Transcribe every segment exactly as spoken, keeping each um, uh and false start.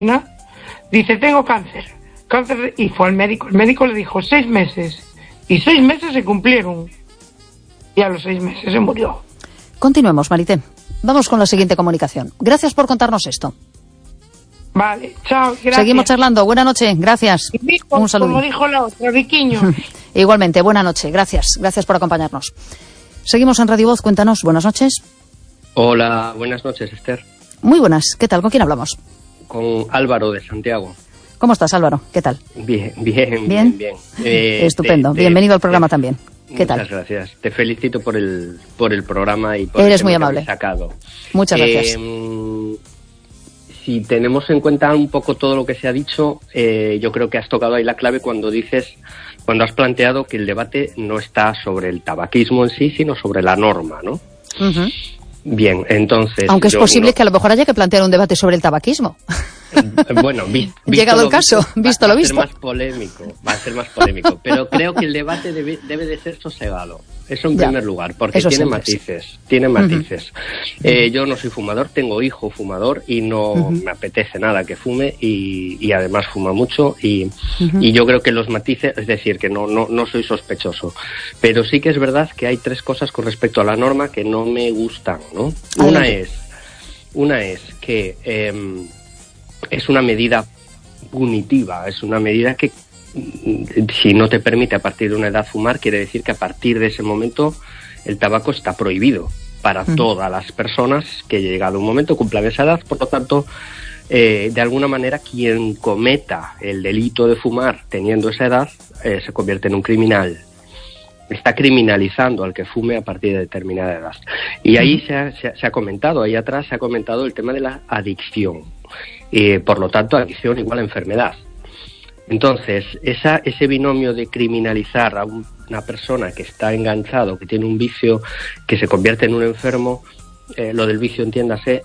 dice, tengo cáncer, cáncer, y fue al médico, el médico le dijo seis meses, y seis meses se cumplieron, y a los seis meses se murió. Continuemos, Marité. Vamos con la siguiente comunicación. Gracias por contarnos esto. Vale, chao, gracias. Seguimos charlando. Buenas noches, gracias. Dijo, un saludo. Como dijo la otra, Viquiño. Igualmente, buenas noches, gracias. Gracias por acompañarnos. Seguimos en Radio Voz, cuéntanos, buenas noches. Hola, buenas noches, Esther. Muy buenas, ¿qué tal? ¿Con quién hablamos? Con Álvaro de Santiago. ¿Cómo estás, Álvaro? ¿Qué tal? Bien, bien, bien, bien. bien. Eh, Estupendo, te, te, bienvenido al programa te, también. ¿Qué muchas tal? gracias. Te felicito por el por el programa y por Eres el muy tema amable. que habéis sacado. Muchas gracias. Eh, si tenemos en cuenta un poco todo lo que se ha dicho, eh, yo creo que has tocado ahí la clave cuando dices, cuando has planteado que el debate no está sobre el tabaquismo en sí, sino sobre la norma, ¿no? Uh-huh. Bien, entonces... Aunque es posible no... que a lo mejor haya que plantear un debate sobre el tabaquismo. Bueno, vi, visto llegado el caso, visto, visto va, lo va visto. Va a ser más polémico, va a ser más polémico, pero creo que el debate debe, debe de ser sosegado. Eso en ya. primer lugar, porque Eso tiene matices, es. tiene matices. Uh-huh. Eh, yo no soy fumador, tengo hijo fumador y no uh-huh. me apetece nada que fume y, y además fuma mucho y, uh-huh. y yo creo que los matices, es decir, que no, no, no soy sospechoso, pero sí que es verdad que hay tres cosas con respecto a la norma que no me gustan, ¿no? Una es, una es que eh, es una medida punitiva, es una medida que si no te permite a partir de una edad fumar, quiere decir que a partir de ese momento el tabaco está prohibido para mm. todas las personas que llegado un momento cumplan esa edad. Por lo tanto, eh, de alguna manera quien cometa el delito de fumar teniendo esa edad eh, se convierte en un criminal. Está criminalizando al que fume a partir de determinada edad. Y ahí mm. se, ha, se, ha, se ha comentado, ahí atrás se ha comentado el tema de la adicción. Y por lo tanto, adicción igual a enfermedad. Entonces, esa, ese binomio de criminalizar a un, una persona que está enganchado, que tiene un vicio, que se convierte en un enfermo, eh, lo del vicio, entiéndase,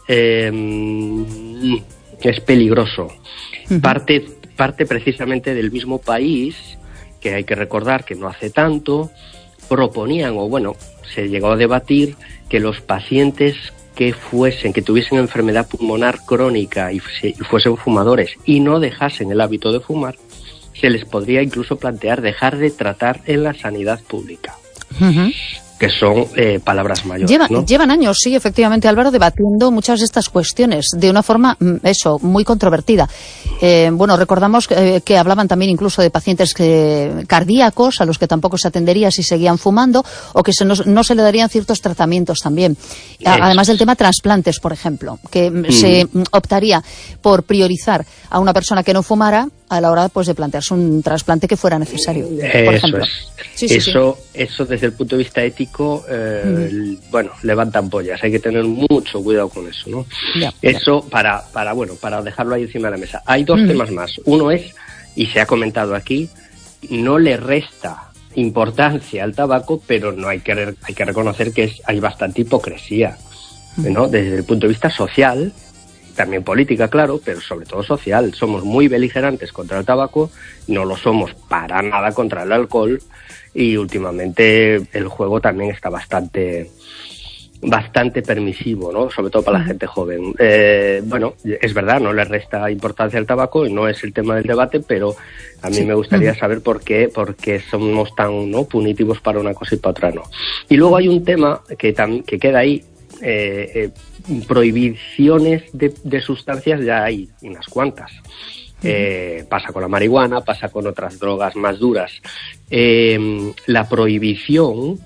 eh, es peligroso. Uh-huh. Parte, parte precisamente del mismo país, que hay que recordar que no hace tanto, proponían, o bueno, se llegó a debatir que los pacientes que fuesen, que tuviesen enfermedad pulmonar crónica y, y fuesen fumadores y no dejasen el hábito de fumar, se les podría incluso plantear dejar de tratar en la sanidad pública. Uh-huh. Que son eh, palabras mayores, Lleva, ¿no? Llevan años, sí, efectivamente, Álvaro, debatiendo muchas de estas cuestiones de una forma, eso, muy controvertida. Eh, bueno, recordamos que, que hablaban también incluso de pacientes que, cardíacos a los que tampoco se atendería si seguían fumando o que se no, no se le darían ciertos tratamientos también. A, además del tema trasplantes, por ejemplo, que mm. se optaría por priorizar a una persona que no fumara a la hora pues de plantearse un trasplante que fuera necesario, por eso ejemplo. Es. Sí, sí, eso, sí. eso desde el punto de vista ético, eh, mm. bueno, levantan pollas. Hay que tener mucho cuidado con eso, ¿no? Ya, eso ya. para, para, bueno, para dejarlo ahí encima de la mesa. Hay dos mm. temas más. Uno es, y se ha comentado aquí, no le resta importancia al tabaco, pero no hay que hay que reconocer que es, hay bastante hipocresía, mm. ¿no? Desde el punto de vista social. También política, claro, pero sobre todo social. Somos muy beligerantes contra el tabaco, no lo somos para nada contra el alcohol y últimamente el juego también está bastante bastante permisivo, ¿no? Sobre todo para la gente joven. Eh, bueno, es verdad, no le resta importancia al tabaco y no es el tema del debate, pero a mí sí. me gustaría saber por qué, por qué somos tan, ¿no?, punitivos para una cosa y para otra no. Y luego hay un tema que, tam, que queda ahí, eh, eh, prohibiciones de, de sustancias ya hay unas cuantas. Eh, pasa con la marihuana, pasa con otras drogas más duras. Eh, la prohibición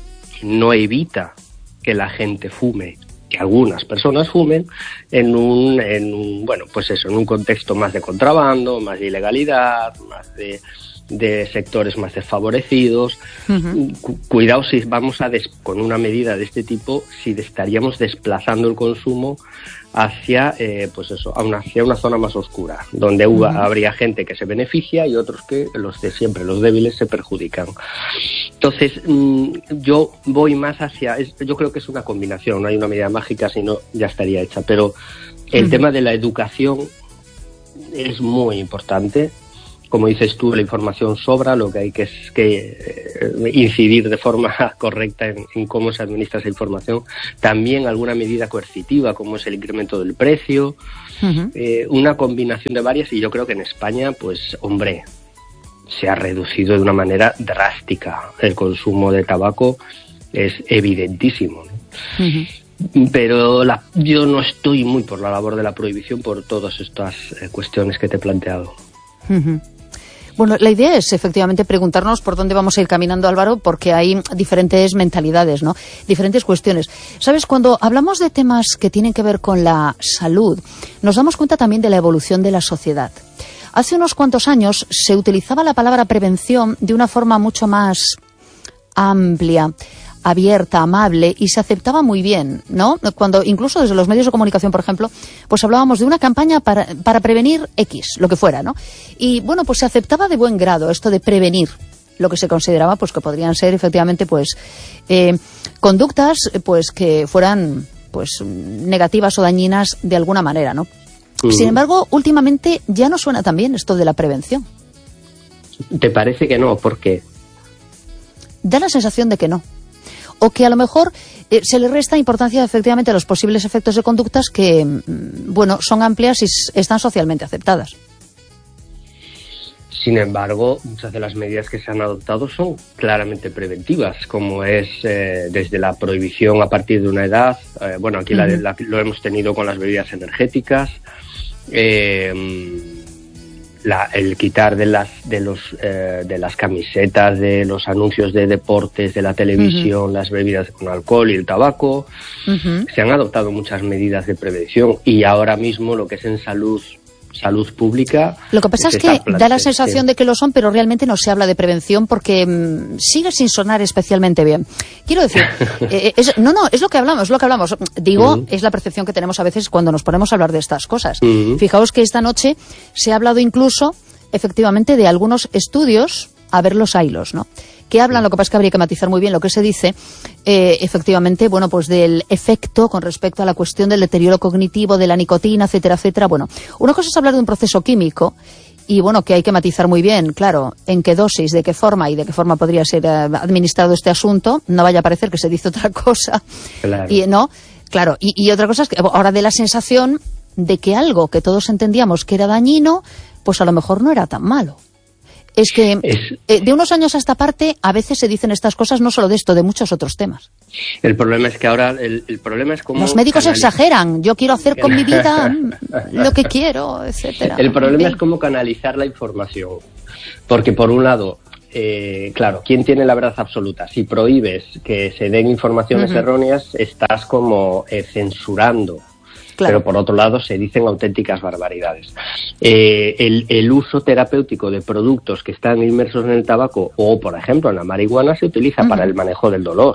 no evita que la gente fume, que algunas personas fumen en un, en un, bueno, pues eso, en un contexto más de contrabando, más de ilegalidad, más de, de sectores más desfavorecidos. Uh-huh. Cu- cuidado si vamos a, des- con una medida de este tipo, si estaríamos desplazando el consumo hacia, eh, pues eso, a una, hacia una zona más oscura, donde uh-huh. habría gente que se beneficia y otros que, los de siempre, los débiles, se perjudican. Entonces, mmm, yo voy más hacia, es, yo creo que es una combinación, no hay una medida mágica, sino ya estaría hecha, pero el uh-huh. tema de la educación es muy importante. como dices tú, la información sobra, lo que hay que es que eh, incidir de forma correcta en, en cómo se administra esa información. También alguna medida coercitiva, como es el incremento del precio, uh-huh. eh, una combinación de varias, y yo creo que en España, pues, hombre, se ha reducido de una manera drástica. El consumo de tabaco es evidentísimo, ¿no? Uh-huh. Pero la, yo no estoy muy por la labor de la prohibición por todas estas eh, cuestiones que te he planteado. Uh-huh. Bueno, la idea es efectivamente preguntarnos por dónde vamos a ir caminando, Álvaro, porque hay diferentes mentalidades, ¿no? Diferentes cuestiones. ¿Sabes? Cuando hablamos de temas que tienen que ver con la salud, nos damos cuenta también de la evolución de la sociedad. Hace unos cuantos años se utilizaba la palabra prevención de una forma mucho más amplia, abierta, amable, y se aceptaba muy bien, ¿no? Cuando incluso desde los medios de comunicación, por ejemplo, pues hablábamos de una campaña para, para prevenir X, lo que fuera, ¿no? Y bueno, pues se aceptaba de buen grado esto de prevenir lo que se consideraba pues que podrían ser efectivamente pues eh, conductas pues que fueran pues negativas o dañinas de alguna manera, ¿no? Uh-huh. Sin embargo, últimamente ya no suena tan bien esto de la prevención. ¿Te parece que no? ¿Por qué? Da la sensación de que no. O que a lo mejor eh, se le resta importancia efectivamente a los posibles efectos de conductas que, bueno, son amplias y s- están socialmente aceptadas. Sin embargo, muchas de las medidas que se han adoptado son claramente preventivas, como es eh, desde la prohibición a partir de una edad, eh, bueno, aquí uh-huh. la, la, lo hemos tenido con las bebidas energéticas, eh, La, el quitar de las de los eh, de las camisetas de los anuncios de deportes de la televisión, uh-huh. las bebidas con alcohol y el tabaco. Uh-huh. Se han adoptado muchas medidas de prevención y ahora mismo lo que es en salud salud pública. Lo que pasa es que da la sensación de que lo son, pero realmente no se habla de prevención porque mmm, sigue sin sonar especialmente bien. Quiero decir, eh, es, no, no, es lo que hablamos, es lo que hablamos. Digo, uh-huh. es la percepción que tenemos a veces cuando nos ponemos a hablar de estas cosas. Uh-huh. Fijaos que esta noche se ha hablado incluso, efectivamente, de algunos estudios, a ver los hilos, ¿no? Que hablan, lo que pasa es que habría que matizar muy bien lo que se dice, eh, efectivamente, bueno, pues del efecto con respecto a la cuestión del deterioro cognitivo, de la nicotina, etcétera, etcétera. Bueno, una cosa es hablar de un proceso químico y, bueno, que hay que matizar muy bien, claro, en qué dosis, de qué forma y de qué forma podría ser eh, administrado este asunto. No vaya a parecer que se dice otra cosa. Claro. Y, ¿no? Claro, y, y otra cosa es que ahora de la sensación de que algo que todos entendíamos que era dañino, pues a lo mejor no era tan malo. Es que es, eh, de unos años a esta parte a veces se dicen estas cosas, no solo de esto, de muchos otros temas. El problema es que ahora, el, el problema es cómo... Los médicos canaliz- exageran, yo quiero hacer con mi vida lo que quiero, etcétera. El problema es cómo canalizar la información. Porque por un lado, eh, claro, ¿quién tiene la verdad absoluta? Si prohíbes que se den informaciones uh-huh. erróneas, estás como eh, censurando. Claro. Pero por otro lado se dicen auténticas barbaridades. Eh, el, el uso terapéutico de productos que están inmersos en el tabaco o, por ejemplo, en la marihuana se utiliza uh-huh. para el manejo del dolor.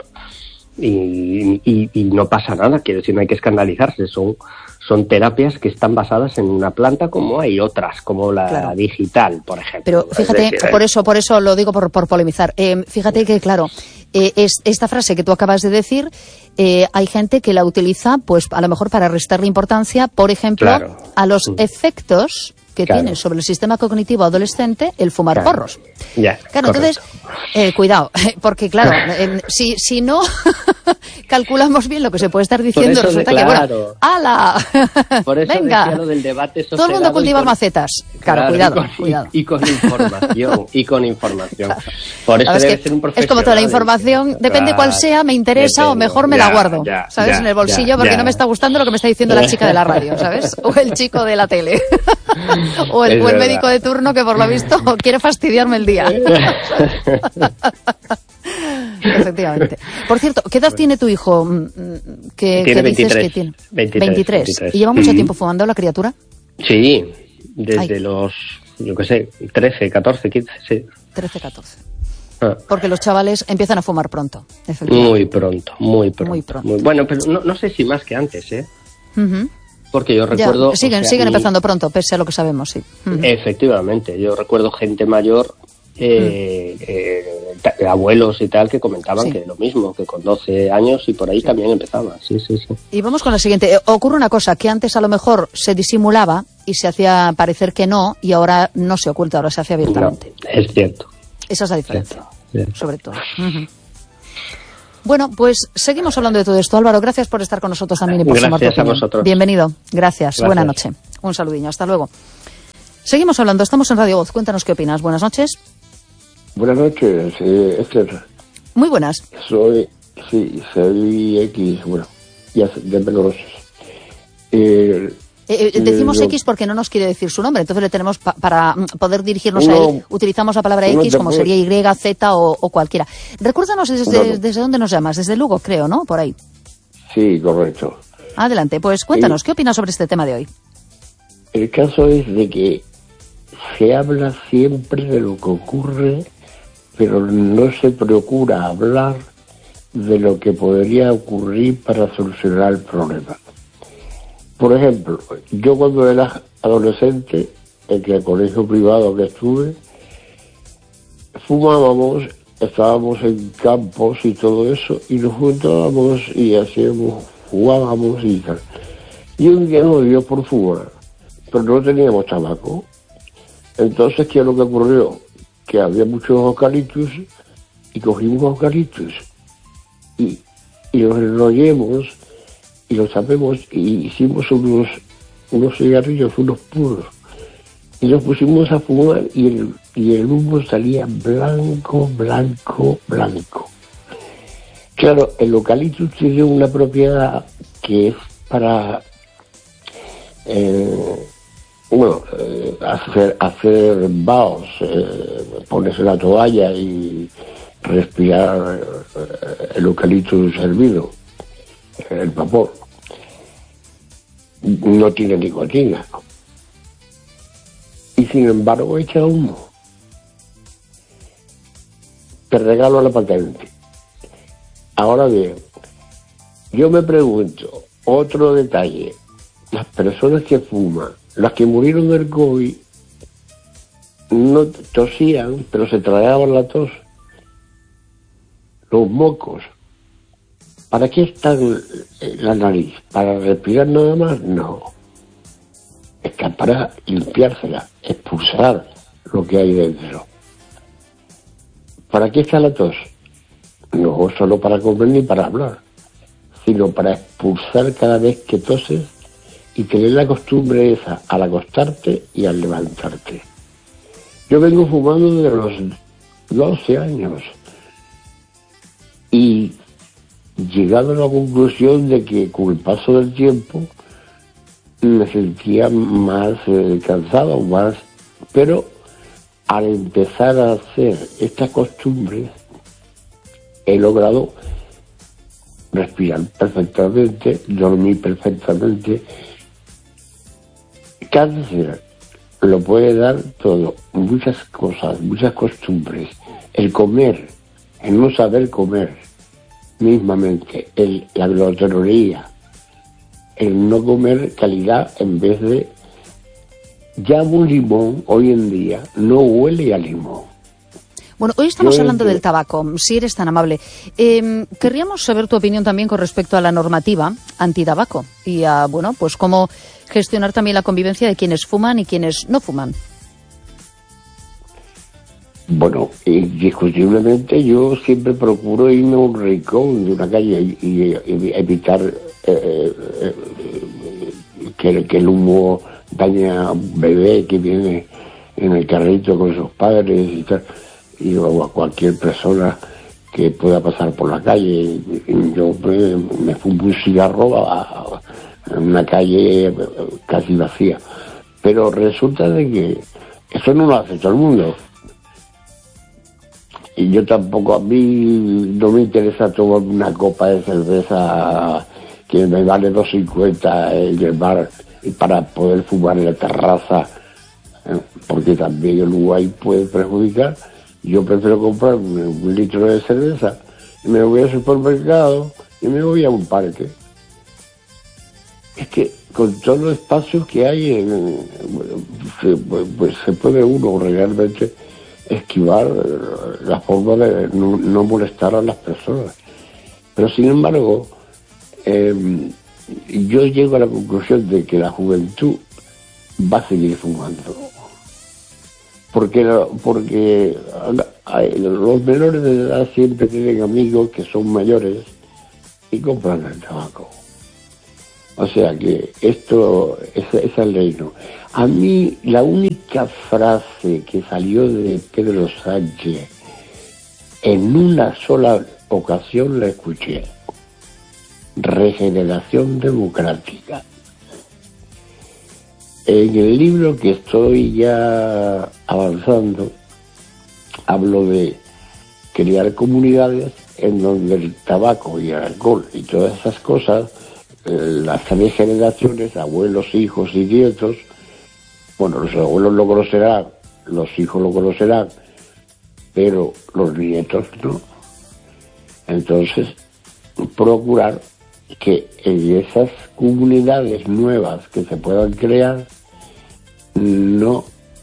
Y, y, y no pasa nada, quiero decir, no hay que escandalizarse. Son, son terapias que están basadas en una planta como hay otras, como la claro. digital, por ejemplo. Pero fíjate, decir, por eso por eso lo digo por, por polemizar. Eh, fíjate que, claro, eh, es, esta frase que tú acabas de decir, eh, hay gente que la utiliza, pues a lo mejor para restarle importancia, por ejemplo, claro. a los mm. efectos que claro. tiene sobre el sistema cognitivo adolescente el fumar claro. porros. Ya, claro, correcto. Entonces, eh, cuidado, porque claro, eh, si, si no calculamos bien lo que se puede estar diciendo, resulta de, claro. que, bueno, ¡hala! Por eso venga, decía lo del debate sosegado. Todo el mundo cultiva con, macetas. Claro, claro, cuidado, y con, cuidado. Y, y con información, y con información. Claro. Por eso debe ser un profesional. Es como toda la información, de, depende claro, cuál sea, me interesa depende, o mejor me ya, la guardo, ya, ¿sabes? Ya, en el bolsillo, ya, porque ya. no me está gustando lo que me está diciendo la chica de la radio, ¿sabes? O el chico de la tele. o, el, o el médico de turno que por lo visto quiere fastidiarme el día. Efectivamente. Por cierto, ¿qué edad tiene tu hijo? Que, tiene que dices veintitrés, que tiene veintitrés, veintitrés. veintitrés. ¿Y lleva mucho tiempo fumando la criatura? Sí, desde Ay. los, yo qué sé, trece, catorce, quince, sí. trece, catorce. Ah. Porque los chavales empiezan a fumar pronto. Muy pronto, muy pronto. Muy pronto. Muy, bueno, pero no, no sé si más que antes, ¿eh? Uh-huh. Porque yo recuerdo... Ya, siguen o sea, siguen mi... empezando pronto, pese a lo que sabemos, sí. Uh-huh. Efectivamente, yo recuerdo gente mayor eh, mm. eh, abuelos y tal que comentaban sí. que lo mismo, que con doce años y por ahí sí. también empezaba. Sí, sí, sí. Y vamos con la siguiente. Eh, ocurre una cosa, que antes a lo mejor se disimulaba y se hacía parecer que no, y ahora no se oculta, ahora se hace abiertamente. No, es cierto. Esa es la diferencia, cierto, sobre todo. Uh-huh. Bueno, pues seguimos hablando de todo esto. Álvaro, gracias por estar con nosotros también y por sumar tu opinión. Gracias a vosotros. Bienvenido. Gracias. Gracias. Buena noche. Un saludinho. Hasta luego. Seguimos hablando. Estamos en Radio Voz. Cuéntanos qué opinas. Buenas noches. Buenas noches, eh, Esther. Muy buenas. Soy, sí, soy X, bueno, ya de Peloros. Eh, Eh, eh, decimos eh, X porque no nos quiere decir su nombre, entonces le tenemos pa para poder dirigirnos no, a él, utilizamos la palabra X no como sería Y, Z o, o cualquiera. Recuérdanos desde, no, no. desde dónde nos llamas, desde Lugo, creo, ¿no? Por ahí. Sí, correcto. Adelante, pues cuéntanos, eh, ¿qué opinas sobre este tema de hoy? El caso es de que se habla siempre de lo que ocurre, pero no se procura hablar de lo que podría ocurrir para solucionar el problema. Por ejemplo, yo cuando era adolescente, en el colegio privado que estuve, fumábamos, estábamos en campos y todo eso, y nos juntábamos y hacíamos, jugábamos y tal. Y un día nos dio por fumar, pero no teníamos tabaco. Entonces, ¿qué es lo que ocurrió? Que había muchos eucaliptus y cogimos eucaliptus y, y los enrollemos y los tapemos y hicimos unos, unos cigarrillos, unos puros. Y nos pusimos a fumar y el, y el humo salía blanco, blanco, blanco. Claro, el eucaliptus tiene una propiedad que es para eh, bueno, eh, hacer, hacer vaos, eh, ponerse la toalla y respirar eh, el eucaliptus hervido, el vapor. No tiene nicotina. Y sin embargo echa humo. Te regalo la patente. Ahora bien, yo me pregunto, otro detalle, las personas que fuman, las que murieron del COVID, no tosían, pero se tragaban la tos, los mocos. ¿Para qué está la nariz? ¿Para respirar nada más? No. Es que para limpiársela, expulsar lo que hay dentro. ¿Para qué está la tos? No solo para comer ni para hablar, sino para expulsar cada vez que toses y tener la costumbre esa al acostarte y al levantarte. Yo vengo fumando desde los doce años y llegado a la conclusión de que con el paso del tiempo me sentía más eh, cansado, más, pero al empezar a hacer estas costumbres he logrado respirar perfectamente, dormir perfectamente. Cáncer lo puede dar todo, muchas cosas, muchas costumbres. El comer, el no saber comer mismamente, el, la glotonería, el no comer calidad en vez de... Ya un limón hoy en día no huele a limón. Bueno, hoy estamos Yo hablando del tabaco, si eres tan amable. Eh, querríamos saber tu opinión también con respecto a la normativa antitabaco y a, bueno, pues cómo gestionar también la convivencia de quienes fuman y quienes no fuman. Bueno, indiscutiblemente yo siempre procuro irme a un rincón de una calle y, y, y evitar eh, eh, que, que el humo dañe a un bebé que viene en el carrito con sus padres y tal, y o a cualquier persona que pueda pasar por la calle. Yo me, me fumo un cigarro a, a, en una calle casi vacía, pero resulta de que eso no lo hace todo el mundo. Y yo tampoco, a mí no me interesa tomar una copa de cerveza que me vale dos cincuenta en el bar y para poder fumar en la terraza, ¿eh? Porque también el humo ahí puede perjudicar. Yo prefiero comprar un, un litro de cerveza y me voy al supermercado y me voy a un parque. Es que con todos los espacios que hay, en, se, pues se puede uno realmente esquivar la forma de no, no molestar a las personas. Pero sin embargo, eh, yo llego a la conclusión de que la juventud va a seguir fumando. Porque, porque los menores de edad siempre tienen amigos que son mayores y compran el tabaco. O sea que esto, esa, esa ley no. A mí la única frase que salió de Pedro Sánchez en una sola ocasión la escuché: regeneración democrática. En el libro que estoy ya avanzando, hablo de crear comunidades en donde el tabaco y el alcohol y todas esas cosas, las tres generaciones, abuelos, hijos y nietos, bueno, los abuelos lo conocerán, los hijos lo conocerán, pero los nietos no. Entonces, procurar que en esas comunidades nuevas que se puedan crear, no,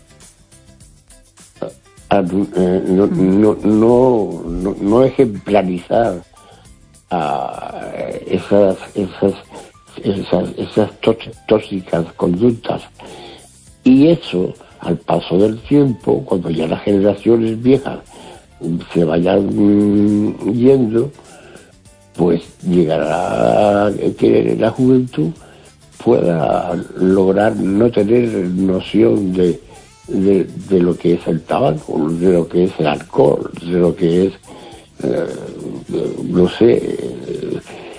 eh, no, no, no, no, no ejemplarizar a esas, esas, esas, esas tóxicas conductas. Y eso, al paso del tiempo, cuando ya las generaciones viejas se vayan mm, yendo, pues llegará a que la juventud pueda lograr no tener noción de, de, de lo que es el tabaco, de lo que es el alcohol, de lo que es, eh, no sé, eh,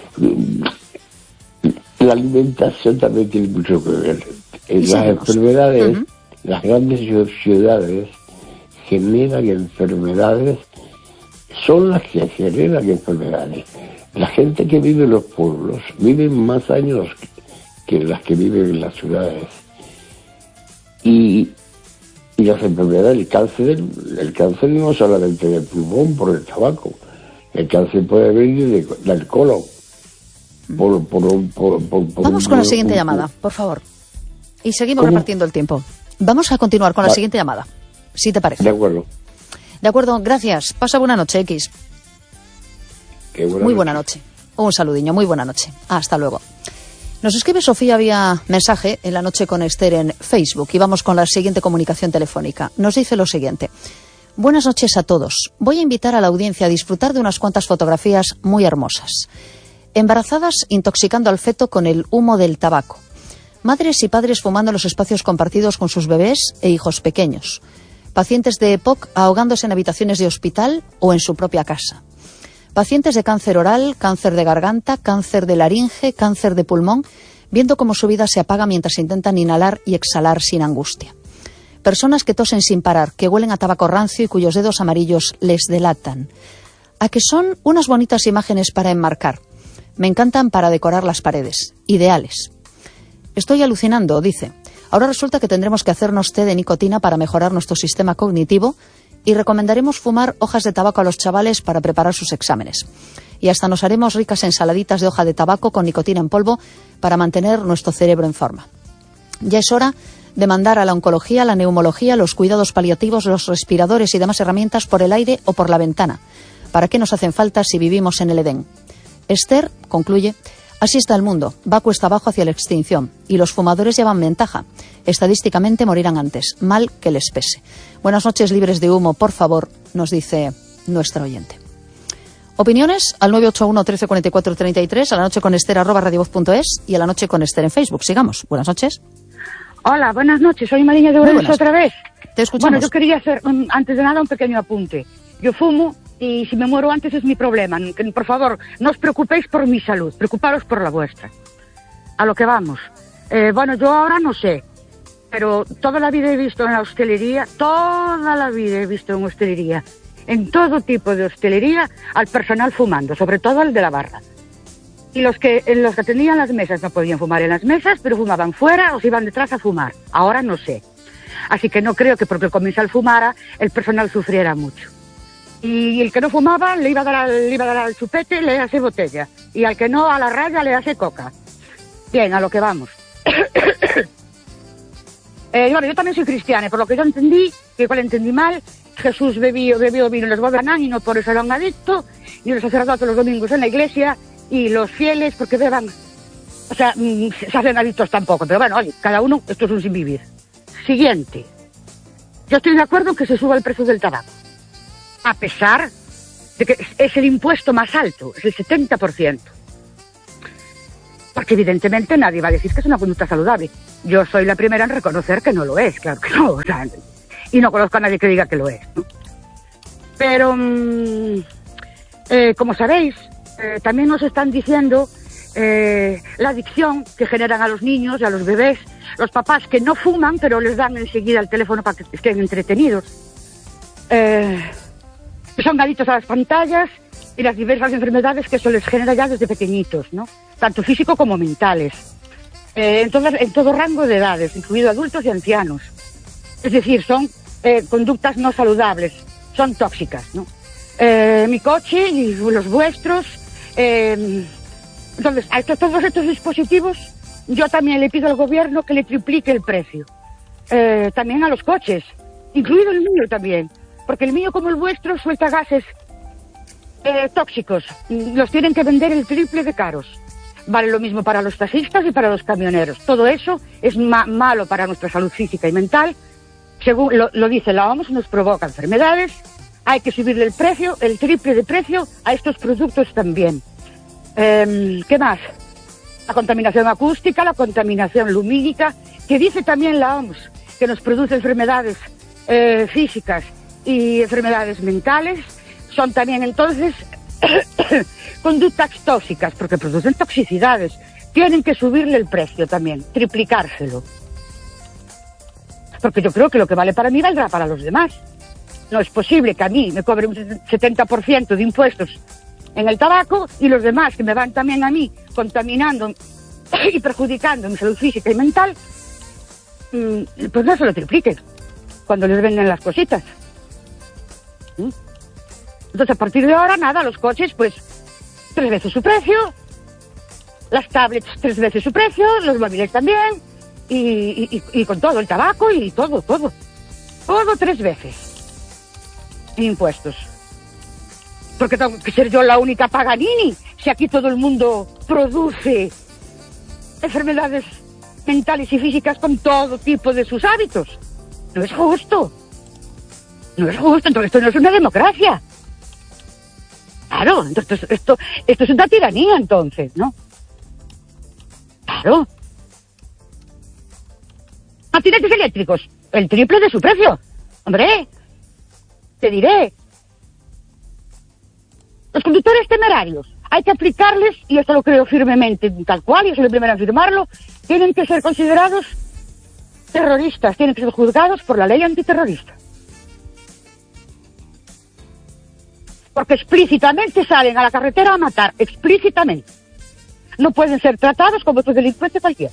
la alimentación también tiene mucho que ver. Las enfermedades, uh-huh. Las grandes ciudades generan enfermedades, son las que generan enfermedades. La gente que vive en los pueblos vive más años que las que viven en las ciudades. Y, y las enfermedades, el cáncer, el cáncer no solamente del pulmón por el tabaco, el cáncer puede venir de, del colon. Por, por, por, por, por Vamos con la siguiente un, llamada, por favor. Y seguimos ¿Cómo? repartiendo el tiempo. Vamos a continuar con la vale. siguiente llamada, si te parece. De acuerdo. De acuerdo, gracias. Pasa buena noche, X. Qué buena muy noche. buena noche. Un saludiño, muy buena noche. Hasta luego. Nos escribe Sofía vía mensaje en La Noche con Esther en Facebook y vamos con la siguiente comunicación telefónica. Nos dice lo siguiente. Buenas noches a todos. Voy a invitar a la audiencia a disfrutar de unas cuantas fotografías muy hermosas. Embarazadas intoxicando al feto con el humo del tabaco. Madres y padres fumando en los espacios compartidos con sus bebés e hijos pequeños. Pacientes de E P O C ahogándose en habitaciones de hospital o en su propia casa. Pacientes de cáncer oral, cáncer de garganta, cáncer de laringe, cáncer de pulmón, viendo cómo su vida se apaga mientras intentan inhalar y exhalar sin angustia. Personas que tosen sin parar, que huelen a tabaco rancio y cuyos dedos amarillos les delatan. A que son unas bonitas imágenes para enmarcar. Me encantan para decorar las paredes. Ideales. Estoy alucinando, dice. Ahora resulta que tendremos que hacernos té de nicotina para mejorar nuestro sistema cognitivo y recomendaremos fumar hojas de tabaco a los chavales para preparar sus exámenes. Y hasta nos haremos ricas ensaladitas de hoja de tabaco con nicotina en polvo para mantener nuestro cerebro en forma. Ya es hora de mandar a la oncología, la neumología, los cuidados paliativos, los respiradores y demás herramientas por el aire o por la ventana. ¿Para qué nos hacen falta si vivimos en el Edén? Esther concluye: así está el mundo, va cuesta abajo hacia la extinción y los fumadores llevan ventaja. Estadísticamente morirán antes, mal que les pese. Buenas noches libres de humo, por favor, nos dice nuestra oyente. Opiniones al nueve ocho uno, trece cuarenta y cuatro, treinta y tres, a la noche con Esther arroba radiovoz punto es y a la noche con Esther en Facebook. Sigamos. Buenas noches. Hola, buenas noches. Soy Mariña de Ourense otra vez. Te escuchamos. Bueno, yo quería hacer, um, antes de nada, un pequeño apunte. Yo fumo y si me muero antes es mi problema. Que, por favor, no os preocupéis por mi salud, preocuparos por la vuestra. A lo que vamos. Eh, bueno, yo ahora no sé, pero toda la vida he visto en la hostelería, toda la vida he visto en hostelería, en todo tipo de hostelería, al personal fumando, sobre todo al de la barra. Y los que, los que atendían las mesas no podían fumar en las mesas, pero fumaban fuera o se iban detrás a fumar. Ahora no sé. Así que no creo que porque el comensal fumara, el personal sufriera mucho. Y el que no fumaba le iba a dar al, le iba a dar al chupete, le hace botella. Y al que no, a la raya le hace coca. Bien, a lo que vamos. Eh, bueno, yo también soy cristiana, por lo que yo entendí, que igual entendí mal, Jesús bebió, bebió vino en los bodas y no por eso era un adicto, y los sacerdotes los domingos en la iglesia, y los fieles porque beban, o sea, mmm, se hacen adictos tampoco, pero bueno, oye, cada uno, esto es un sin vivir. Siguiente, yo estoy de acuerdo en que se suba el precio del tabaco, a pesar de que es el impuesto más alto, es el setenta por ciento. Porque evidentemente nadie va a decir que es una conducta saludable. Yo soy la primera en reconocer que no lo es, claro que no. O sea, y no conozco a nadie que diga que lo es, ¿no? Pero, mmm, eh, como sabéis, eh, también nos están diciendo eh, la adicción que generan a los niños y a los bebés, los papás que no fuman, pero les dan enseguida el teléfono para que estén entretenidos. Eh, son adictos a las pantallas y las diversas enfermedades que eso les genera ya desde pequeñitos, ¿no? Tanto físico como mentales. Eh, entonces, en todo rango de edades, incluido adultos y ancianos. Es decir, son eh, conductas no saludables, son tóxicas, ¿no? Eh, mi coche y los vuestros. Eh, entonces, a estos, todos estos dispositivos, yo también le pido al gobierno que le triplique el precio. Eh, también a los coches, incluido el mío también, porque el mío como el vuestro suelta gases eh, tóxicos. Los tienen que vender el triple de caros. Vale lo mismo para los taxistas y para los camioneros. Todo eso es ma malo para nuestra salud física y mental. Según lo, lo dice la O M S, nos provoca enfermedades. Hay que subirle el precio, el triple de precio a estos productos también. Eh, ¿Qué más? La contaminación acústica, la contaminación lumínica, que dice también la O M S, que nos produce enfermedades eh, físicas y enfermedades mentales. Son también entonces conductas tóxicas, porque producen toxicidades. Tienen que subirle el precio también, triplicárselo. Porque yo creo que lo que vale para mí valdrá para los demás. No es posible que a mí me cobre un setenta por ciento de impuestos en el tabaco y los demás que me van también a mí contaminando y perjudicando mi salud física y mental, pues no se lo tripliquen cuando les venden las cositas. Entonces, a partir de ahora, nada, los coches, pues, tres veces su precio, las tablets, tres veces su precio, los móviles también, y, y, y con todo, el tabaco y todo, todo. Todo tres veces. Impuestos. Porque tengo que ser yo la única Paganini, si aquí todo el mundo produce enfermedades mentales y físicas con todo tipo de sus hábitos. No es justo. No es justo, entonces esto no es una democracia. Claro, entonces esto, esto, esto es una tiranía, entonces, ¿no? Claro. Patinetes eléctricos, el triple de su precio. Hombre, te diré. Los conductores temerarios, hay que aplicarles, y esto lo creo firmemente, tal cual, y soy el primero en afirmarlo, tienen que ser considerados terroristas, tienen que ser juzgados por la ley antiterrorista. Porque explícitamente salen a la carretera a matar, explícitamente. No pueden ser tratados como otros delincuentes cualquiera.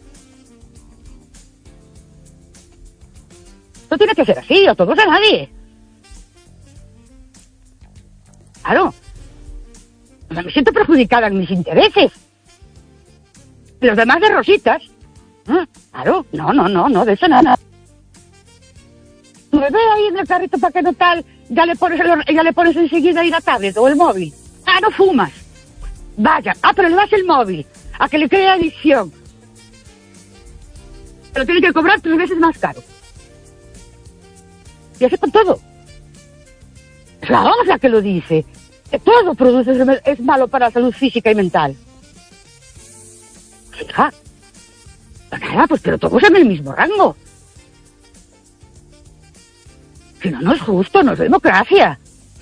No tiene que ser así, o todos a nadie. Claro. O sea, me siento perjudicada en mis intereses. Los demás de rositas. ¿Eh? Claro, no, no, no, no, de eso nada. Tu bebé ahí en el carrito para que no tal, ya le pones el, ya le pones enseguida ahí la tablet o el móvil. Ah, no fumas. Vaya, ah, pero le das el móvil, a que le cree adicción. Pero tiene que cobrar tres veces más caro. Y así con todo. Es la O M S la que lo dice. Que todo produce, es malo para la salud física y mental. Pues hija, pues nada, pues pero todos en el mismo rango. Si no, no es justo, no es democracia.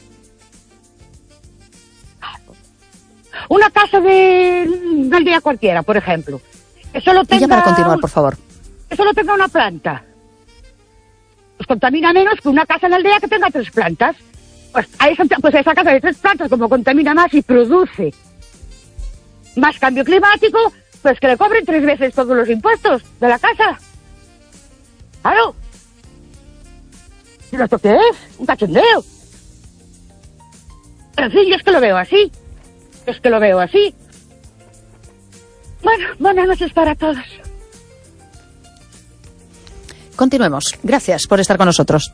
Una casa de, de aldea cualquiera, por ejemplo, que solo tenga... Y ya para continuar, por favor. Que solo tenga una planta. Pues contamina menos que una casa en la aldea que tenga tres plantas. Pues a esa, pues a esa casa de tres plantas, como contamina más y produce más cambio climático, pues que le cobren tres veces todos los impuestos de la casa. Claro. ¿Y esto qué es? Un cachondeo. Pero en fin, yo es que lo veo así. Es que lo veo así. Bueno, buenas noches para todos. continuemos. Gracias por estar con nosotros.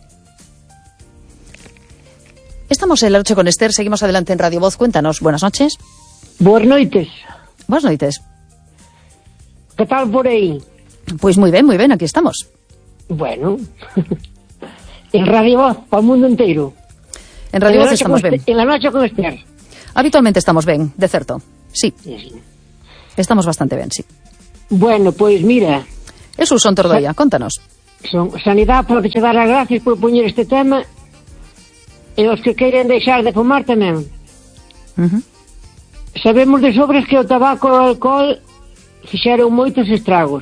Estamos en La Noche con Esther, seguimos adelante en Radio Voz. Cuéntanos, buenas noches. Buenas noites. Buenas noites. ¿Qué tal por ahí? Pues muy bien, muy bien, aquí estamos. Bueno, en Radio Voz, para el mundo entero. En Radio Voz estamos ben. En La Noche con Esther. Habitualmente estamos ben, de certo. Sí. sí. Estamos bastante ben, sí. Bueno, pois pues mira... Jesús son Tordoia, Sa contanos. Son Sanidade, pode che dar as gracias por poñer este tema, e os que queiren deixar de fumar tamén. Uh -huh. Sabemos de sobras que o tabaco e o alcohol fixeron moitos estragos.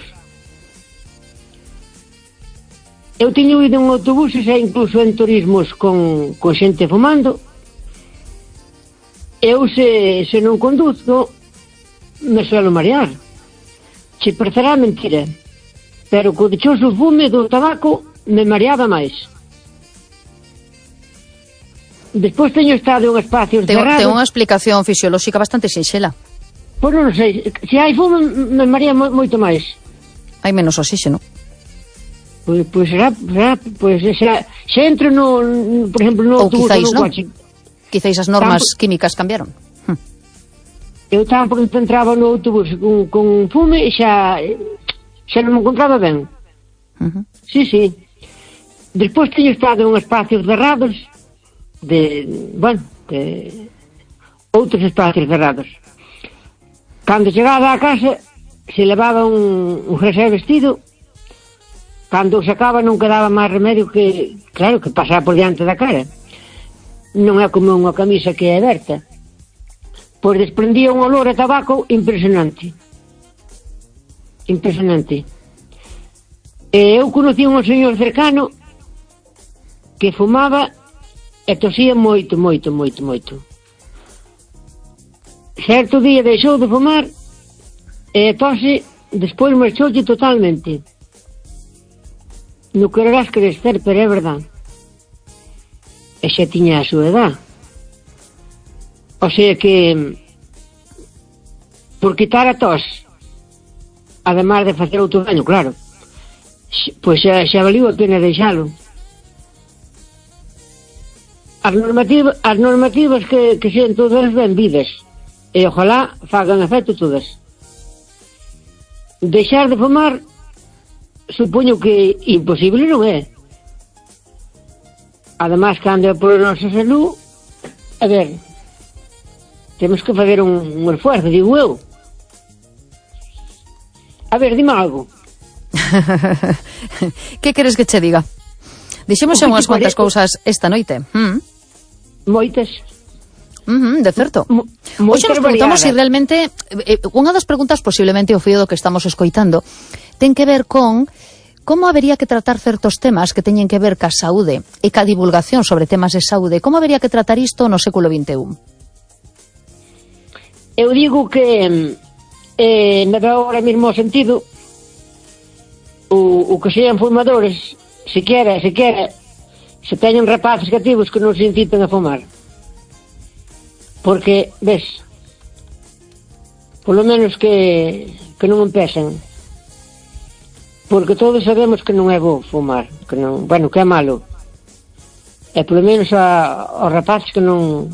Eu teño ido en autobuses e incluso en turismos con, con xente fumando. Eu se, se non conduzco me suelo marear. Se parecerá mentira, pero co dichoso fume do tabaco me mareaba máis. Despois teño estado en espacios ten, cerrados. Ten unha explicación fisiolóxica bastante sinxela. Pois non sei, se hai fume me marea mo, moito máis. Hai menos oxígeno. Pois, pois será, será, pois será, se entro no, por exemplo, no autobús ou no coche. Quizáis as normas tampo, químicas cambiaron. Hm. Eu tampo entraba no autobús con, con fume e xa, xa non me encontraba ben. Uh -huh. Sí, sí. Despois teño estado en espacios cerrados, de, bueno, de outros espacios cerrados. Cando chegaba a casa, se levaba un, un jersey vestido. Cando o sacaba non quedaba máis remedio que, claro, que pasar por diante da cara. Non é como unha camisa que é aberta. Pois desprendía un olor a tabaco impresionante. Impresionante. E eu conocí un señor cercano que fumaba e tosía moito, moito, moito, moito. Certo día deixou de fumar e a tose despois marchoulle totalmente. Non quererás crecer, pero é verdad. E xa tiña a súa edad. O sea que, por quitar a tos, además de facer outro daño, claro, pois xa, xa valiu a pena deixalo. As normativas, as normativas que, que sean todas benvidas, e ojalá fagan efecto todas. Deixar de fumar, supoño que imposible non é. Ademais, cando é por nosa salud, a ver, temos que fazer un, un esfuerzo, digo eu. A ver, dime algo. Que queres que che diga? Dixemos xa unhas cuantas cousas esta noite. Mm. Moitas. Uh -huh, de certo. Hoxe nos preguntamos se si realmente eh, unha das preguntas, posiblemente o fío do que estamos escoitando, ten que ver con como habería que tratar certos temas que teñen que ver ca saúde e ca divulgación sobre temas de saúde. Como habería que tratar isto no século vinte e un? Eu digo que eh, me dá ahora mesmo sentido o, o que sean fumadores, se quera, se quera, se teñen rapaces cativos que non se inciten a fumar. Porque, ves, polo menos que, que non empecen. Porque todos sabemos que non é bo fumar, que non, bueno, que é malo. E polo menos a, aos rapaces que non...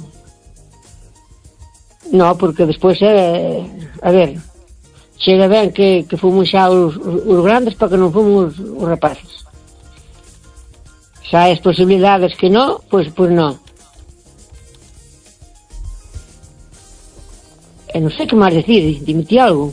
Non, porque despois é... A ver, chega ben que, que fumen xa os, os grandes para que non fumen os, os rapaces. Xa hai as posibilidades que non, pois, pois non. E non sei que máis decir, dimiti algo.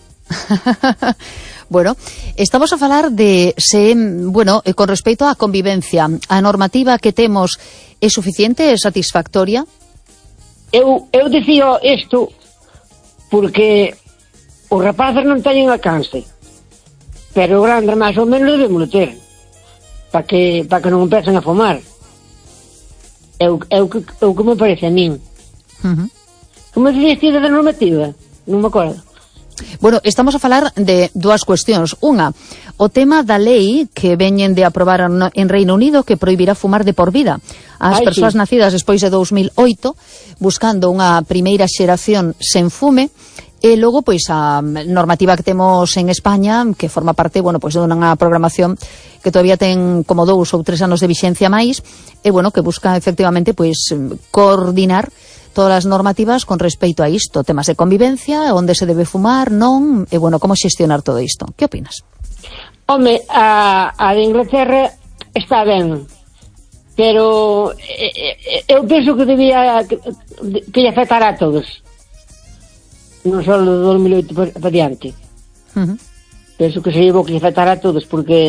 Bueno, estamos a falar de se, bueno, con respecto á convivencia, a normativa que temos é suficiente, é satisfactoria? Eu, eu dicía isto porque os rapaces non teñen alcance, pero o grande máis ou menos debemos ter para que, para que non empecen a fumar. É o, é o, que, é o que me parece a min. Uh -huh. Como dicías ti da normativa? Non me acordo. Bueno, estamos a falar de dúas cuestións. Unha, o tema da lei que veñen de aprobar en Reino Unido que prohibirá fumar de por vida ás Ay, persoas sí. nacidas despois de dous mil oito, buscando unha primeira xeración sen fume. E logo, pois, a normativa que temos en España, que forma parte, bueno, pois, dunha programación que todavía ten como dous ou tres anos de vixencia máis, e, bueno, que busca, efectivamente, pois, coordinar todas as normativas con respecto a isto, temas de convivencia, onde se debe fumar, non, e, bueno, como xestionar todo isto. Que opinas? Home, a, a de Inglaterra está ben, pero eh, eu penso que debía que, que lle afectara a todos, non só do dos mil oito para pa diante. Uh-huh. Penso que sería bo que lle afectara a todos, porque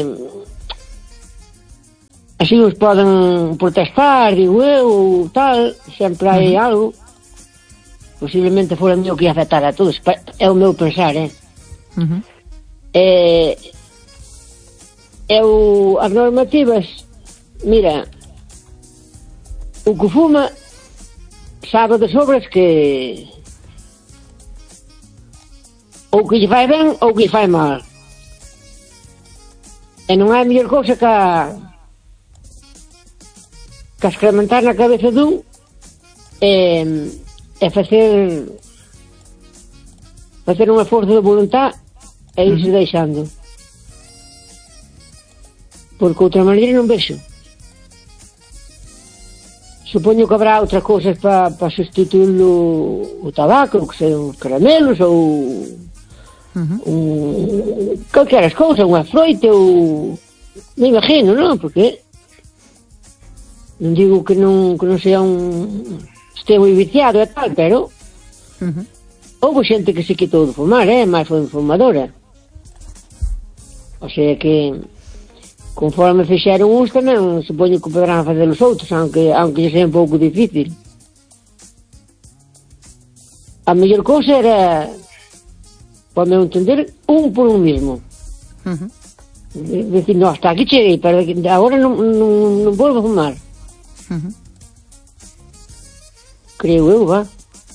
así os poden protestar, digo eu, tal, sempre hai uh-huh. algo. Posiblemente fora mío que lle afectara a todos, é o meu pensar, eh? Uh-huh. Eh, eu, as normativas, mira, o que fuma sabe de sobras que ou que lle fai ben ou que lle fai mal, e non hai mellor cousa que a que excrementar na cabeza dun e, e facer facer unha forza de voluntad e irse uh-huh. deixando, porque outra maneira non vexo. Supoño que habrá outras cousas para pa sustituir o, o tabaco, que sean os caramelos ou uh-huh. um, calqueras cousas, unha froite ou me imagino, non? Porque non digo que non, que non sea un este moi viciado e tal, pero uh-huh. houve xente que se quitou de fumar, eh? Mais foi fumadora, o sea que conforme fixeron uns tamén, supoño que poderán fazer os outros, aunque, aunque sea un pouco difícil. A mellor cousa era, para meu entender, un por un mismo. Uh-huh. Decir, no, hasta aquí cheguei, pero agora non, non, non volvo a fumar. Uh-huh. Creo eu, va.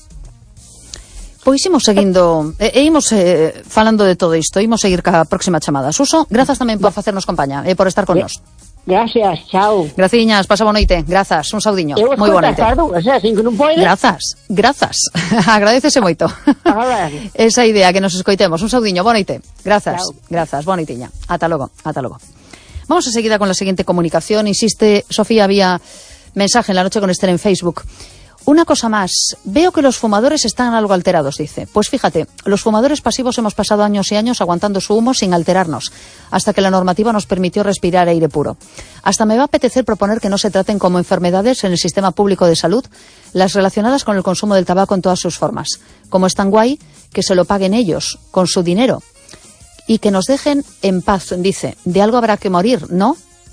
Pois imos seguindo, e, e imos eh, falando de todo isto, imos seguir ca próxima chamada. Suso, grazas tamén por facernos compañía e por estar con nos. Gracias, chao. Graciñas, pasa boa noite, grazas, un saudiño. Moi boa noite. Sin que non pode. Grazas, grazas, agradecese moito. Esa idea que nos escoitemos, un saudiño, boa noite. Grazas, chao. Grazas, boa noitiña. Ata logo, ata logo. Vamos a seguir con la siguiente comunicación. Insiste, Sofía, había mensaje en la noche con Esther en Facebook. Una cosa más, veo que los fumadores están algo alterados, dice. Pues fíjate, los fumadores pasivos hemos pasado años y años aguantando su humo sin alterarnos, hasta que la normativa nos permitió respirar aire puro. Hasta me va a apetecer proponer que no se traten como enfermedades en el sistema público de salud las relacionadas con el consumo del tabaco en todas sus formas. Como es tan guay, que se lo paguen ellos, con su dinero. Y que nos dejen en paz, dice. De algo habrá que morir, ¿no?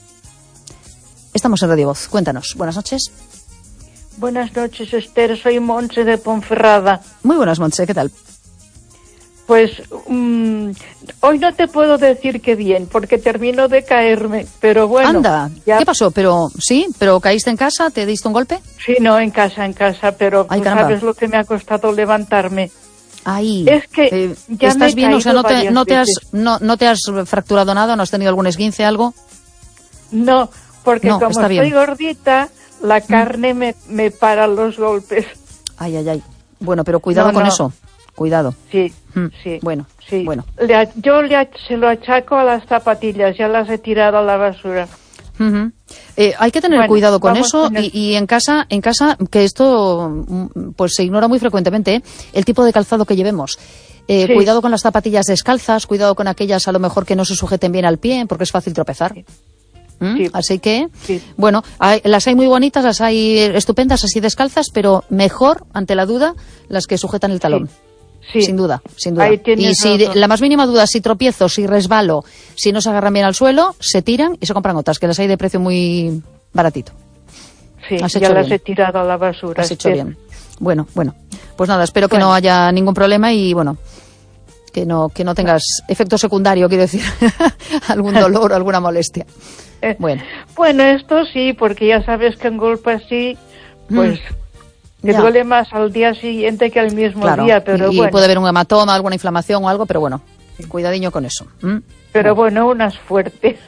Estamos en Radio Voz. Cuéntanos. Buenas noches. Buenas noches, Esther. Soy Montse de Ponferrada. Muy buenas, Montse. ¿Qué tal? Pues um, hoy no te puedo decir que bien, porque termino de caerme, pero bueno. Anda, ya... ¿qué pasó? Pero sí, pero caíste en casa, ¿te diste un golpe? Sí, no, en casa, en casa, pero Ay, tú sabes lo que me ha costado levantarme. Ay, es que eh, ya ¿estás me he bien? O sea, ¿no te, no, te has, no, ¿no te has fracturado nada? ¿No has tenido algún esguince, algo? No, porque no, como estoy bien. gordita, la carne mm. me, me para los golpes. Ay, ay, ay. Bueno, pero cuidado no, con no. eso. Cuidado. Sí, mm. sí. Bueno, sí. bueno. Le, yo le, se lo achaco a las zapatillas, ya las he tirado a la basura. Uh-huh. eh, hay que tener bueno, cuidado con eso con y, y en casa, en casa, que esto pues se ignora muy frecuentemente, ¿eh? El tipo de calzado que llevemos. Eh, sí. Cuidado con las zapatillas descalzas, cuidado con aquellas a lo mejor que no se sujeten bien al pie, porque es fácil tropezar. Sí. ¿Mm? Sí. Así que, sí. bueno, hay, las hay muy bonitas, las hay estupendas así descalzas, pero mejor, ante la duda, las que sujetan el talón. Sí. Sí. Sin duda, sin duda. Y si de, la más mínima duda, si tropiezo, si resbalo, si no se agarran bien al suelo, se tiran y se compran otras, que las hay de precio muy baratito. Sí, ya las he tirado a la basura. Has hecho bien. Bueno, bueno. Pues nada, espero que bueno. no haya ningún problema y bueno, que no, que no tengas efecto secundario, quiero decir, algún dolor o alguna molestia. Bueno. Bueno, esto sí, porque ya sabes que un golpe así, pues... Mm. Te ya. duele más al día siguiente que al mismo claro. día, pero y, bueno. Y puede haber un hematoma, alguna inflamación o algo, pero bueno, cuidadiño con eso. ¿Mm? Pero bueno, bueno unas fuertes.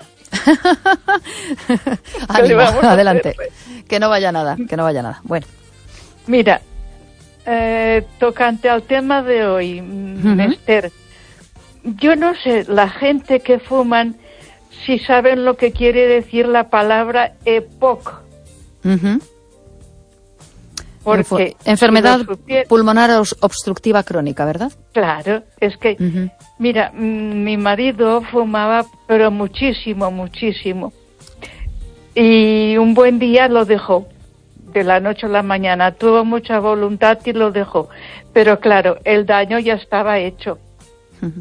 Ánimo, adelante. Que no vaya nada, que no vaya nada. Bueno. Mira, eh, tocante al tema de hoy, uh-huh. Esther, yo no sé, la gente que fuman, si saben lo que quiere decir la palabra E P O C. Uh-huh. Porque enfermedad si supiera... pulmonar obstructiva crónica, ¿verdad? Claro, es que, uh-huh. mira, mi marido fumaba, pero muchísimo, muchísimo. Y un buen día lo dejó, de la noche a la mañana. Tuvo mucha voluntad y lo dejó. Pero claro, el daño ya estaba hecho. Uh-huh.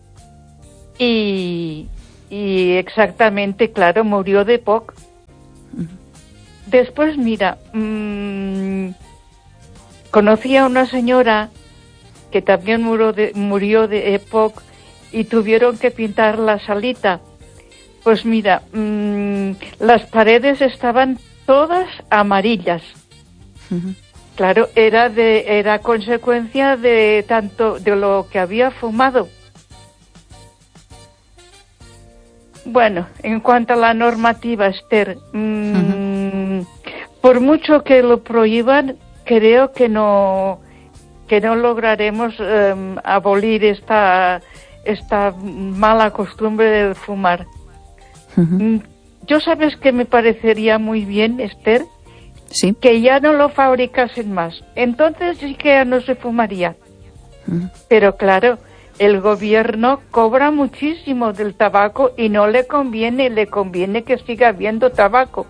Y, y exactamente, claro, murió de P O C. Uh-huh. Después, mira, mmm, conocí a una señora que también murió de, murió de E P O C y tuvieron que pintar la salita. Pues mira, mmm, las paredes estaban todas amarillas. Uh-huh. Claro, era de era consecuencia de tanto de lo que había fumado. Bueno, en cuanto a la normativa, Esther, mmm, uh-huh. por mucho que lo prohíban, creo que no que no lograremos um, abolir esta esta mala costumbre de fumar. Uh-huh. Yo sabes que me parecería muy bien, Esther, sí, que ya no lo fabricasen más. Entonces sí que ya no se fumaría. Uh-huh. Pero claro, el gobierno cobra muchísimo del tabaco y no le conviene, le conviene que siga habiendo tabaco.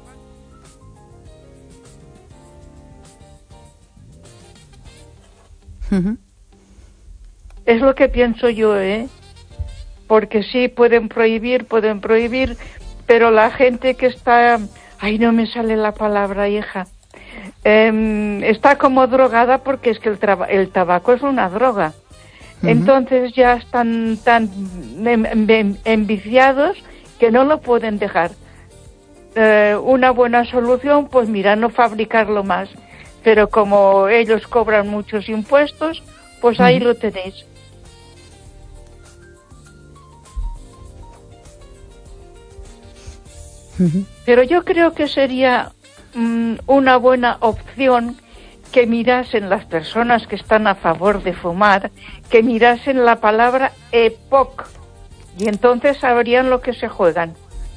Uh-huh. Es lo que pienso yo, ¿eh? Porque sí, pueden prohibir, pueden prohibir, pero la gente que está... Ay, no me sale la palabra, hija. Eh, está como drogada porque es que el, traba, el tabaco es una droga. Uh-huh. Entonces ya están tan enviciados que no lo pueden dejar. Eh, una buena solución, pues mira, no fabricarlo más. Pero como ellos cobran muchos impuestos, pues ahí uh-huh. lo tenéis. Uh-huh. Pero yo creo que sería um, una buena opción que mirasen las personas que están a favor de fumar, que mirasen la palabra E P O C y entonces sabrían lo que se juegan.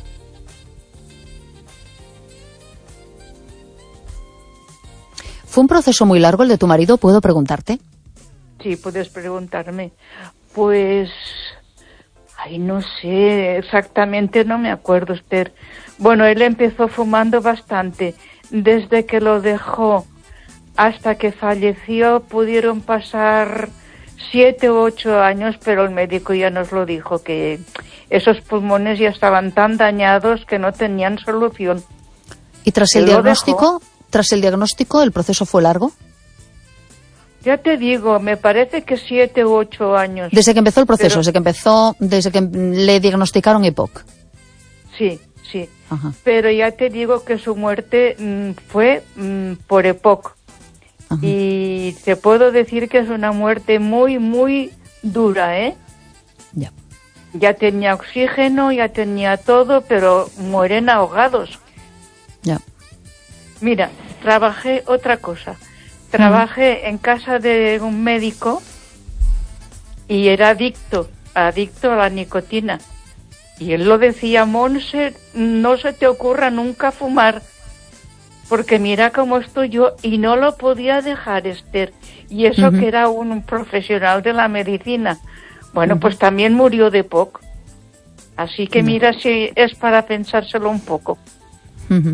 ¿Fue un proceso muy largo el de tu marido, puedo preguntarte? Sí, puedes preguntarme. Pues... Ay, no sé, exactamente no me acuerdo, Esther. Bueno, él empezó fumando bastante. Desde que lo dejó hasta que falleció pudieron pasar siete u ocho años, pero el médico ya nos lo dijo, que esos pulmones ya estaban tan dañados que no tenían solución. ¿Y tras el diagnóstico, tras el diagnóstico, el proceso fue largo? Ya te digo, me parece que siete u ocho años. Desde que empezó el proceso, pero... desde que empezó, desde que le diagnosticaron E P O C. Sí, sí. Ajá. Pero ya te digo que su muerte mmm, fue mmm, por E P O C. Ajá. Y te puedo decir que es una muerte muy, muy dura, ¿eh? Ya. Ya tenía oxígeno, ya tenía todo, pero mueren ahogados. Ya. Mira, trabajé otra cosa. Trabajé uh-huh. en casa de un médico y era adicto, adicto a la nicotina. Y él lo decía, Monse, no se te ocurra nunca fumar, porque mira cómo estoy yo, y no lo podía dejar, Esther. Y eso uh-huh. que era un profesional de la medicina. Bueno, uh-huh. pues también murió de P O C. Así que uh-huh. mira si es para pensárselo un poco. Uh-huh.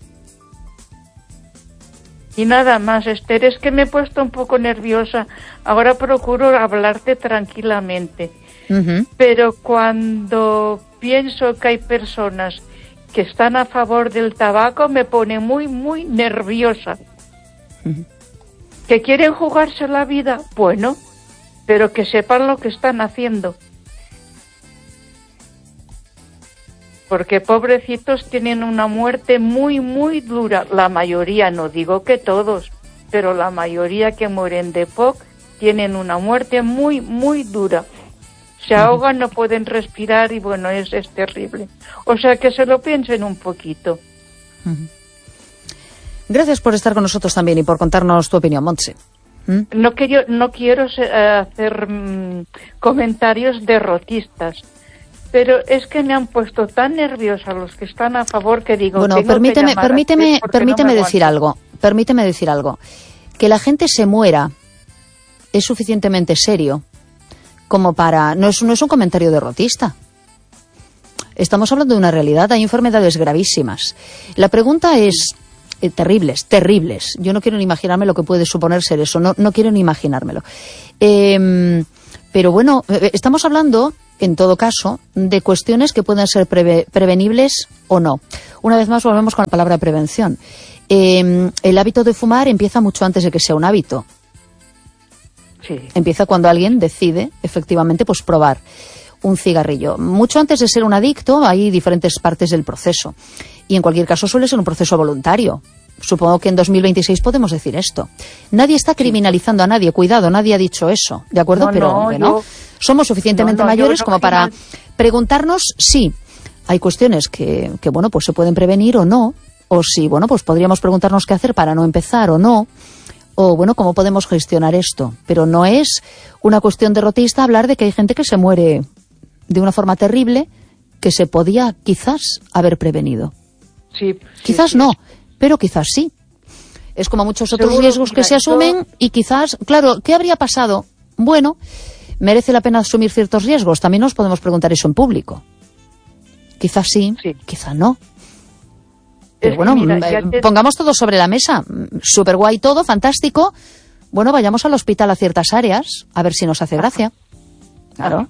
Y nada más, Esther, es que me he puesto un poco nerviosa. Ahora procuro hablarte tranquilamente. Uh-huh. Pero cuando pienso que hay personas que están a favor del tabaco, me pone muy, muy nerviosa. Uh-huh. ¿Que quieren jugarse la vida? Bueno, pero que sepan lo que están haciendo. Porque pobrecitos tienen una muerte muy, muy dura. La mayoría, no digo que todos, pero la mayoría que mueren de P O C tienen una muerte muy, muy dura. Se ahogan, no pueden respirar y bueno, es, es terrible. O sea que se lo piensen un poquito. Uh-huh. Gracias por estar con nosotros también y por contarnos tu opinión, Montse. ¿Mm? No quiero, no quiero hacer mmm, comentarios derrotistas, pero es que me han puesto tan nerviosa los que están a favor que digo... Bueno, tengo permíteme, que permíteme, permíteme no decir algo. Permíteme decir algo. Que la gente se muera es suficientemente serio como para... No es, no es un comentario derrotista. Estamos hablando de una realidad. Hay enfermedades gravísimas. La pregunta es... Eh, terribles, terribles. Yo no quiero ni imaginarme lo que puede suponer ser eso. No, no quiero ni imaginármelo. Eh, pero bueno, eh, estamos hablando... en todo caso, de cuestiones que pueden ser preve- prevenibles o no. Una vez más volvemos con la palabra prevención. Eh, el hábito de fumar empieza mucho antes de que sea un hábito. Sí. Empieza cuando alguien decide, efectivamente, pues probar un cigarrillo. Mucho antes de ser un adicto hay diferentes partes del proceso. Y en cualquier caso suele ser un proceso voluntario. Supongo que en dos mil veintiséis podemos decir esto. Nadie está criminalizando a nadie, cuidado, nadie ha dicho eso, ¿de acuerdo? No, Pero no, bueno, yo... somos suficientemente no, no, mayores no como para preguntarnos si hay cuestiones que, que, bueno, pues se pueden prevenir o no, o si, bueno, pues podríamos preguntarnos qué hacer para no empezar o no, o, bueno, cómo podemos gestionar esto. Pero no es una cuestión derrotista hablar de que hay gente que se muere de una forma terrible que se podía quizás haber prevenido. Sí, sí, quizás sí. no, pero quizás sí. Es como muchos otros Seguro, riesgos que mira, se asumen yo... y quizás, claro, ¿qué habría pasado? Bueno, ¿merece la pena asumir ciertos riesgos? También nos podemos preguntar eso en público. Quizás sí, sí. Quizás no. Pero es bueno, mira, eh, te... pongamos todo sobre la mesa. Súper guay todo, fantástico. Bueno, vayamos al hospital a ciertas áreas, a ver si nos hace gracia. Claro.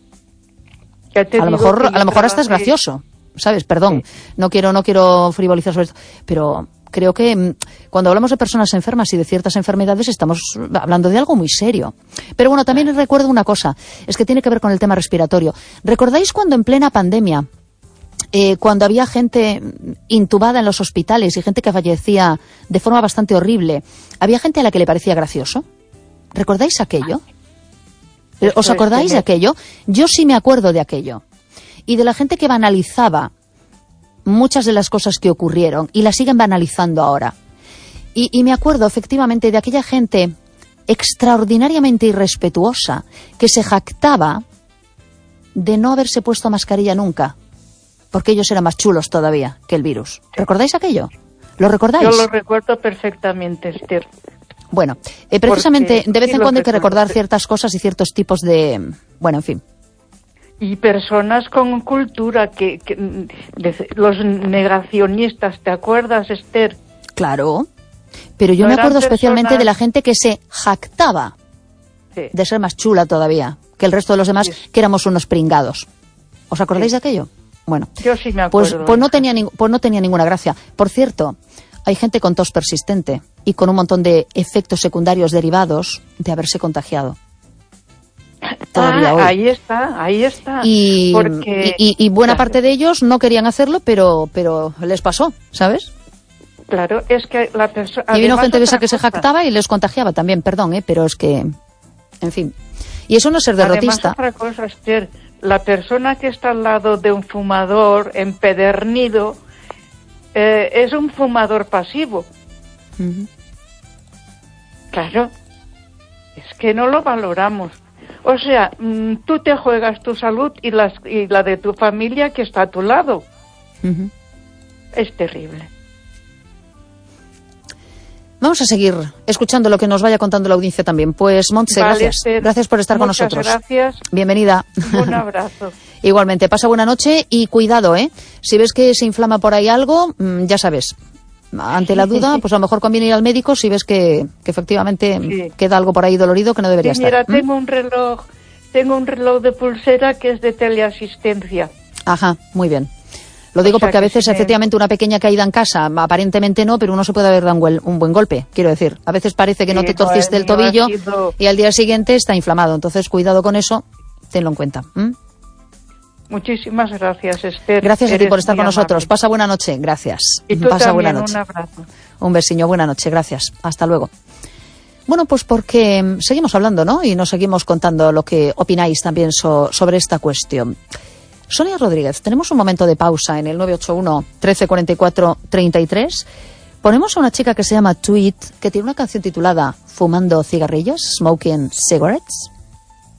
A lo mejor, a lo mejor hasta es gracioso, ¿sabes? Perdón, sí. no quiero, no quiero frivolizar sobre esto, pero creo que cuando hablamos de personas enfermas y de ciertas enfermedades estamos hablando de algo muy serio. Pero bueno, también recuerdo una cosa, es que tiene que ver con el tema respiratorio. ¿Recordáis cuando en plena pandemia, eh, cuando había gente intubada en los hospitales y gente que fallecía de forma bastante horrible, había gente a la que le parecía gracioso? ¿Recordáis aquello? ¿Os acordáis de aquello? Yo sí me acuerdo de aquello. Y de la gente que banalizaba muchas de las cosas que ocurrieron y las siguen banalizando ahora. Y, y me acuerdo efectivamente de aquella gente extraordinariamente irrespetuosa que se jactaba de no haberse puesto mascarilla nunca, porque ellos eran más chulos todavía que el virus. ¿Recordáis aquello? ¿Lo recordáis? Yo lo recuerdo perfectamente, Esther. Bueno, eh, precisamente Porque de vez en sí cuando hay que recuerdo. recordar ciertas cosas y ciertos tipos de... Bueno, en fin. Y personas con cultura, que, que de, los negacionistas, ¿te acuerdas, Esther? Claro, pero yo no me acuerdo personas... especialmente de la gente que se jactaba sí. de ser más chula todavía que el resto de los demás, sí. que éramos unos pringados. ¿Os acordáis sí. de aquello? Bueno, yo sí me acuerdo. Pues, pues, no tenía ni, pues no tenía ninguna gracia. Por cierto, hay gente con tos persistente y con un montón de efectos secundarios derivados de haberse contagiado. Ah, hoy. ahí está, ahí está. Y, Porque... y, y, y buena claro. parte de ellos no querían hacerlo, pero, pero les pasó, ¿sabes? Claro, es que la persona... Y vino gente de esa que se jactaba y les contagiaba también, perdón, ¿eh? Pero es que, en fin. Y eso no es ser derrotista. Además, otra cosa, Esther, la persona que está al lado de un fumador empedernido eh, es un fumador pasivo. Uh-huh. Claro, es que no lo valoramos. O sea, mmm, tú te juegas tu salud y, las, y la de tu familia que está a tu lado. Uh-huh. Es terrible. Vamos a seguir escuchando lo que nos vaya contando la audiencia también. Pues, Montse, vale, gracias. Esther, gracias por estar con nosotros. Gracias. Bienvenida. Un abrazo. Igualmente, pasa buena noche y cuidado, ¿eh? Si ves que se inflama por ahí algo, ya sabes. Ante la duda, pues a lo mejor conviene ir al médico si ves que, que efectivamente sí. queda algo por ahí dolorido que no debería sí, mira, estar. Mira, tengo ¿Mm? un reloj, tengo un reloj de pulsera que es de teleasistencia. Ajá, muy bien. Lo digo o sea porque a veces, me... efectivamente, una pequeña caída en casa, aparentemente no, pero uno se puede haber dado un, un buen golpe, quiero decir. A veces parece que sí, no te torciste no, el tobillo sido... y al día siguiente está inflamado. Entonces, cuidado con eso, tenlo en cuenta. ¿Mm? Muchísimas gracias, Esther. Gracias a ti por estar con amable. nosotros. Pasa buena noche, gracias. Y tú Pasa también, buena noche. Un abrazo. Un besiño, buena noche, gracias. Hasta luego. Bueno, pues porque seguimos hablando, ¿no? Y nos seguimos contando lo que opináis también so, sobre esta cuestión. Sonia Rodríguez, tenemos un momento de pausa en el nueve ocho uno, trece cuarenta y cuatro, treinta y tres, Ponemos a una chica que se llama Tweet, que tiene una canción titulada Fumando cigarrillos, Smoking Cigarettes.